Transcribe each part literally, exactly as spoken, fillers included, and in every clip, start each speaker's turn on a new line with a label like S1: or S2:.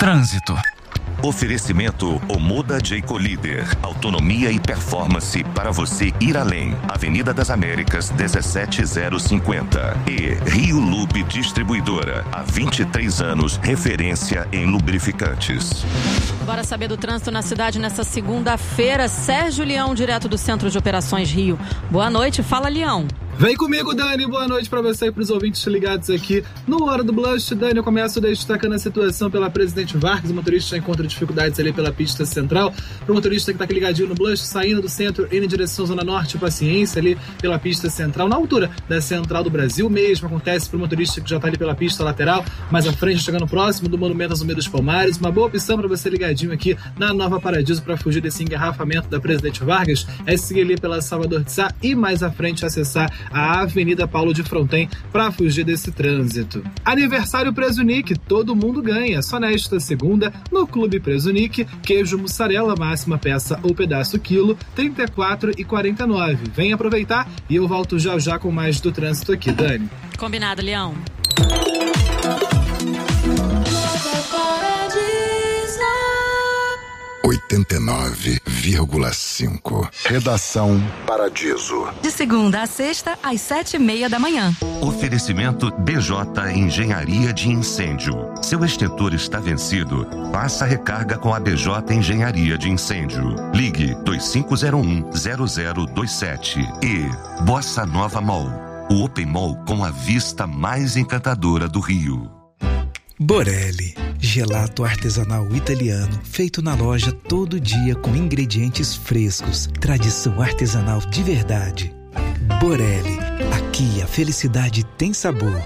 S1: Trânsito.
S2: Oferecimento Omoda Jayco Líder. Autonomia e performance para você ir além. Avenida das Américas, dezessete mil cinquenta. E Rio Lube Distribuidora. Há vinte e três anos, referência em lubrificantes.
S3: Bora saber do trânsito na cidade nessa segunda-feira. Sérgio Leão, direto do Centro de Operações Rio. Boa noite, fala Leão.
S4: Vem comigo, Dani. Boa noite para você e para os ouvintes ligados aqui no Hora do Blush. Dani, eu começo destacando a situação pela Presidente Vargas. O motorista já encontra dificuldades ali pela pista central. Para o motorista que está aqui ligadinho no Blush, saindo do centro, indo em direção à Zona Norte, paciência ali pela pista central, na altura da Central do Brasil. Mesmo acontece para o motorista que já está ali pela pista lateral, mais à frente, chegando próximo do Monumento aos Zumbi dos Palmares. Uma boa opção para você ligadinho aqui na Nova Paradiso para fugir desse engarrafamento da Presidente Vargas é seguir ali pela Salvador de Sá e mais à frente acessar a Avenida Paulo de Fronten para fugir desse trânsito. Aniversário Presunic, todo mundo ganha. Só nesta segunda, no Clube Presunic, queijo mussarela, máxima peça ou pedaço quilo, trinta e quatro reais e quarenta e nove centavos. Vem aproveitar e eu volto já já com mais do trânsito aqui, Dani.
S3: Combinado, Leão.
S5: oitenta e nove vírgula cinco. Redação Paradiso.
S6: De segunda a sexta, às sete e meia da manhã.
S2: Oferecimento B J Engenharia de Incêndio. Seu extintor está vencido? Faça a recarga com a B J Engenharia de Incêndio. Ligue dois cinco zero um, zero zero dois sete. E Bossa Nova Mall. O Open Mall com a vista mais encantadora do Rio.
S7: Borelli, gelato artesanal italiano, feito na loja todo dia com ingredientes frescos, tradição artesanal de verdade. Borelli, aqui a felicidade tem sabor.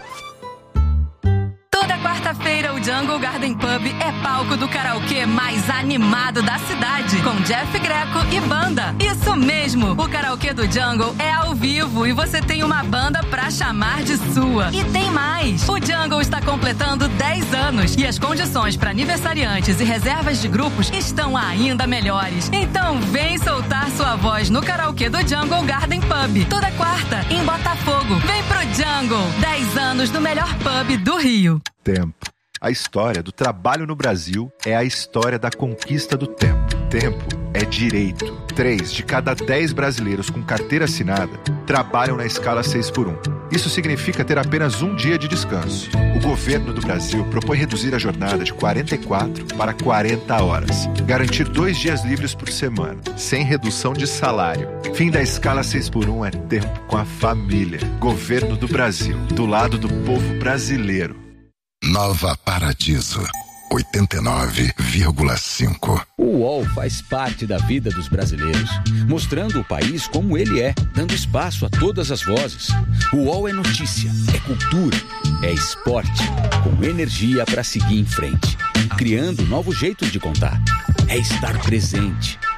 S6: Toda quarta-feira, o Jungle Garden Pub é palco do karaokê mais animado da cidade, com Jeff Greco e banda. Isso mesmo, o karaokê do Jungle é ao vivo e você tem uma banda pra chamar de sua. E tem mais! O Jungle está completando dez anos e as condições para aniversariantes e reservas de grupos estão ainda melhores. Então vem soltar sua voz no karaokê do Jungle Garden Pub, toda quarta, em Botafogo. Vem pro Jungle, dez anos do melhor pub do Rio.
S8: Tempo. A história do trabalho no Brasil é a história da conquista do tempo. Tempo é direito. Três de cada dez brasileiros com carteira assinada trabalham na escala seis por um. Isso significa ter apenas um dia de descanso. O governo do Brasil propõe reduzir a jornada de quarenta e quatro para quarenta horas. Garantir dois dias livres por semana, sem redução de salário. Fim da escala seis por um é tempo com a família. Governo do Brasil, do lado do povo brasileiro.
S5: Nova Paradiso, oitenta e nove vírgula cinco.
S9: O U O L faz parte da vida dos brasileiros, mostrando o país como ele é, dando espaço a todas as vozes. O U O L é notícia, é cultura, é esporte, com energia para seguir em frente, criando novos jeitos de contar. É estar presente,